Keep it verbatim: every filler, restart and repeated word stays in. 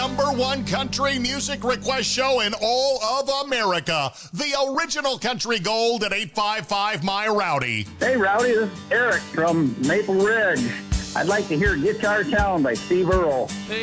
number one country music request show in all of America. The original Country Gold at eight five five, my Rowdy. Hey, Rowdy, this is Eric from Maple Ridge. I'd like to hear Guitar Town by Steve Earle. Hey,